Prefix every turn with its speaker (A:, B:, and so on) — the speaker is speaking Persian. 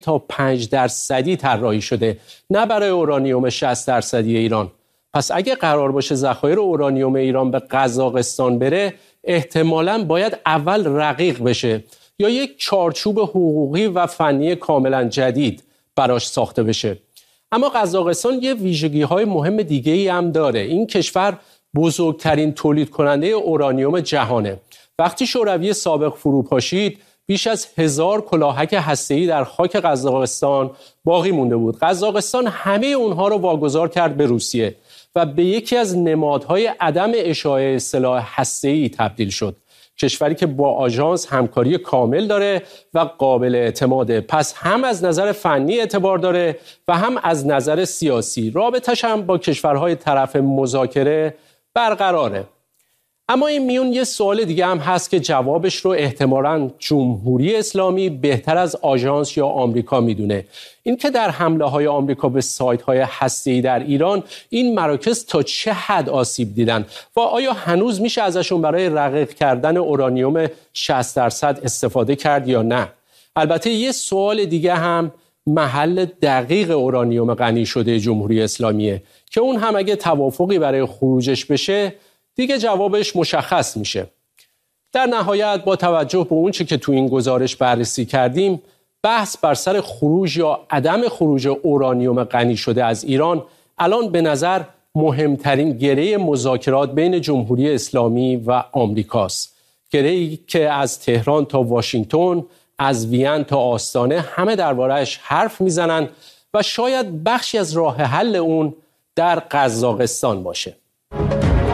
A: تا 5% طراحی شده، نه برای اورانیوم 60% ایران. پس اگه قرار باشه ذخایر اورانیوم ایران به قزاقستان بره، احتمالاً باید اول رقیق بشه یا یک چارچوب حقوقی و فنی کاملا جدید براش ساخته بشه. اما قزاقستان یه ویژگی‌های مهم دیگه‌ای هم داره. این کشور بزرگترین تولید کننده اورانیوم جهانه. وقتی شوروی سابق فروپاشید، بیش از 1000 کلاهک هسته‌ای در خاک قزاقستان باقی مونده بود. قزاقستان همه اونها رو واگذار کرد به روسیه و به یکی از نمادهای عدم اشاعه سلاح هسته‌ای تبدیل شد. کشوری که با آژانس همکاری کامل داره و قابل اعتماده. پس هم از نظر فنی اعتبار داره و هم از نظر سیاسی. رابطش هم با کشورهای طرف مذاکره برقراره. اما این میون یه سوال دیگه هم هست که جوابش رو احتمالاً جمهوری اسلامی بهتر از آژانس یا آمریکا میدونه. این که در حمله‌های آمریکا به سایت‌های هسته‌ای در ایران، این مراکز تا چه حد آسیب دیدن و آیا هنوز میشه ازشون برای رقیق کردن اورانیوم 60% استفاده کرد یا نه؟ البته یه سوال دیگه هم محل دقیق اورانیوم غنی شده جمهوری اسلامیه که اون هم اگه توافقی برای خروجش بشه دیگه جوابش مشخص میشه. در نهایت با توجه به اون چی که تو این گزارش بررسی کردیم، بحث بر سر خروج یا عدم خروج اورانیوم غنی شده از ایران الان به نظر مهمترین گره مذاکرات بین جمهوری اسلامی و آمریکاست. گره‌ای که از تهران تا واشنگتن، از وین تا آستانه همه درباره‌اش حرف میزنن و شاید بخشی از راه حل اون در قزاقستان باشه.